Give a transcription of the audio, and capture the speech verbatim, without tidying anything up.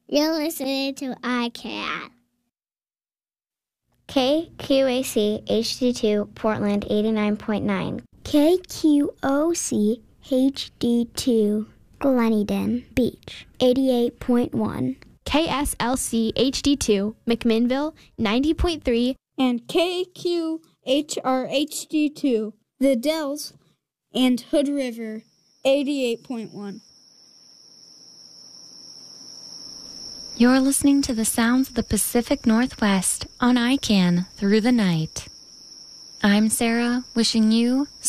You're listening to I Can. K Q A C H D two Portland eighty-nine point nine. K Q O C H D two Gleneden Beach eighty-eight point one. K S L C H D two McMinnville ninety point three. And K Q H R H D two The Dells and Hood River eighty-eight point one. You're listening to the sounds of the Pacific Northwest on I C A N Through the Night. I'm Sarah, wishing you